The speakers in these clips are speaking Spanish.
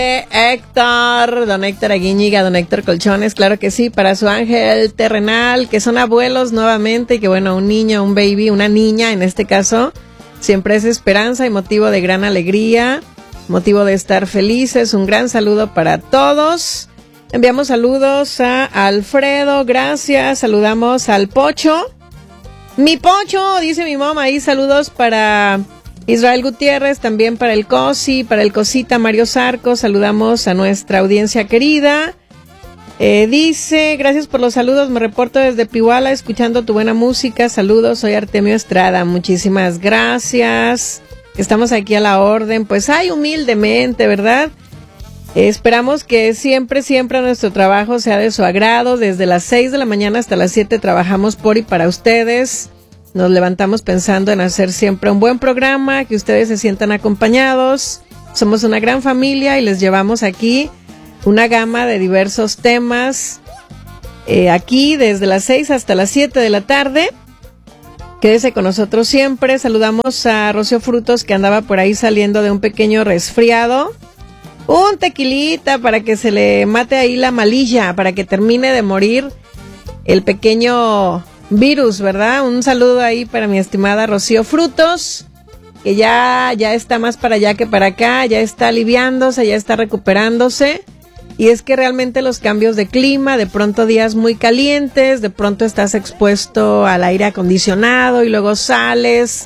Héctor, don Héctor Aguíñiga, don Héctor Colchones, claro que sí, para su ángel terrenal, que son abuelos nuevamente, y que bueno, un niño, un baby, una niña en este caso, siempre es esperanza y motivo de gran alegría, motivo de estar felices. Un gran saludo para todos. Enviamos saludos a Alfredo, gracias, saludamos al Pocho. Mi Pocho, dice mi mamá, ahí saludos para Israel Gutiérrez, también para el Cosi, para el Cosita Mario Zarco, saludamos a nuestra audiencia querida. Dice, gracias por los saludos, me reporto desde Pihuala escuchando tu buena música, saludos, soy Artemio Estrada, muchísimas gracias, estamos aquí a la orden, pues humildemente, ¿verdad? Esperamos que siempre nuestro trabajo sea de su agrado, desde las 6 de la mañana hasta las 7 trabajamos por y para ustedes. Nos levantamos pensando en hacer siempre un buen programa, que ustedes se sientan acompañados. Somos una gran familia y les llevamos aquí una gama de diversos temas. Aquí desde las 6 hasta las 7 de la tarde. Quédese con nosotros siempre. Saludamos a Rocío Frutos, que andaba por ahí saliendo de un pequeño resfriado. Un tequilita para que se le mate ahí la malilla, para que termine de morir el pequeño virus, ¿verdad? Un saludo ahí para mi estimada Rocío Frutos, que ya está más para allá que para acá, ya está aliviándose, ya está recuperándose. Y es que realmente los cambios de clima, de pronto días muy calientes, de pronto estás expuesto al aire acondicionado y luego sales,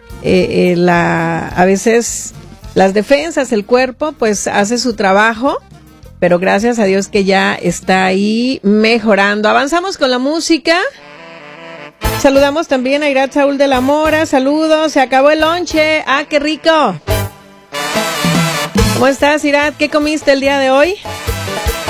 a veces las defensas, el cuerpo pues hace su trabajo, pero gracias a Dios que ya está ahí mejorando. Avanzamos con la música. Saludamos también a Irat Saúl de la Mora, saludos, se acabó el lonche, qué rico. ¿Cómo estás, Irat? ¿Qué comiste el día de hoy?